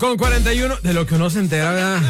Con 41, de lo que uno se entera, ¿verdad?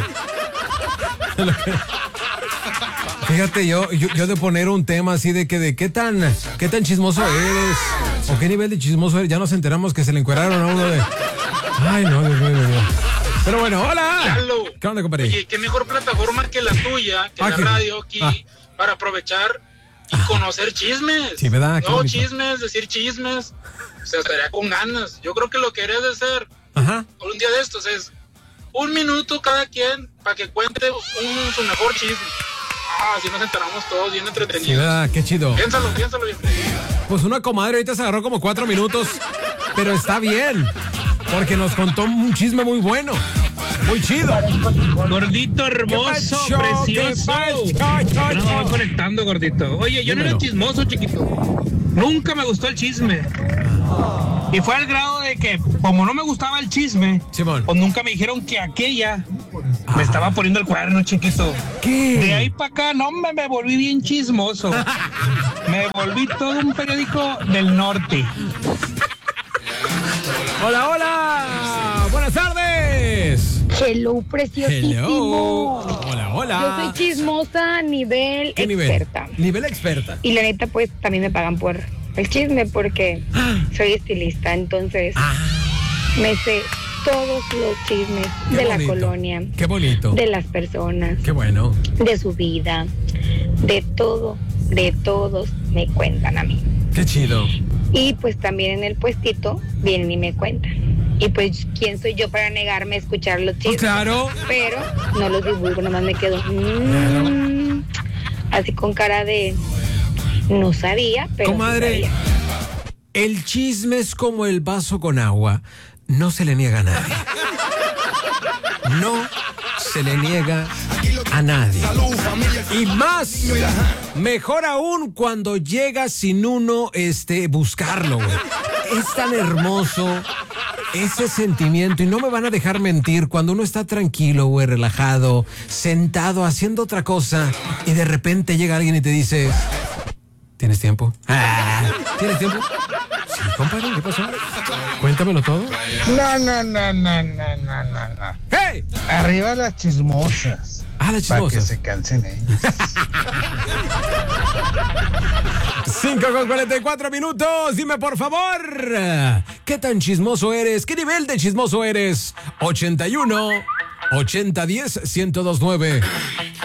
Fíjate, yo de poner un tema así de qué tan chismoso eres, o qué nivel de chismoso eres, ya nos enteramos que se le encueraron a uno de... Ay, no, Dios mío. Pero bueno, hola. Lalo. ¿Qué onda, compadre? Oye, qué mejor plataforma que la tuya, que la radio aquí, para aprovechar y conocer chismes. Sí, ¿verdad? No chismes, decir chismes. O sea, estaría con ganas. Yo creo que lo que deberías de hacer un día de estos es 1 minuto cada quien para que cuente su mejor chisme. Así nos enteramos todos bien entretenidos. Sí, ¿verdad? Qué chido. Piénsalo bien. Pues una comadre ahorita se agarró como 4 minutos, pero está bien, porque nos contó un chisme muy bueno, muy chido. Gordito, hermoso, precioso. No me voy conectando, gordito. Oye, yo no era chismoso, chiquito. Nunca me gustó el chisme. Y fue al grado de que, como no me gustaba el chisme, Simón, pues nunca me dijeron que aquella me estaba poniendo el cuerno, chiquito. ¿qué? De ahí para acá, no, me volví bien chismoso. Me volví todo un periódico del norte. Hola. Buenas tardes. Hello, preciosísimo. Hello. Hola. Yo soy chismosa a nivel ¿Qué experta. Nivel experta. Y la neta, pues, también me pagan por el chisme porque soy estilista. Entonces, me sé todos los chismes de la colonia. Qué bonito. De las personas. Qué bueno. De su vida. De todo. De todos me cuentan a mí. Qué chido. Y pues también en el puestito vienen y me cuentan. Y pues, ¿quién soy yo para negarme a escuchar los chismes? Pues claro. Pero no los divulgo, nomás me quedo así con cara de no sabía, pero comadre, sí sabía. El chisme es como el vaso con agua. No se le niega a nadie. No se le niega a nadie. Y más, mejor aún cuando llega sin uno buscarlo, güey. Es tan hermoso ese sentimiento, y no me van a dejar mentir, cuando uno está tranquilo, güey, relajado, sentado, haciendo otra cosa, y de repente llega alguien y te dice, ¿tienes tiempo? ¿Tienes tiempo? Sí, compadre, ¿qué pasó? Cuéntamelo todo. No. ¡Hey! Arriba las chismosas. Las chismosas. Para que se cansen ellos. 5:44. Dime, por favor, ¿qué tan chismoso eres? ¿Qué nivel de chismoso eres? 81 80 10 1029.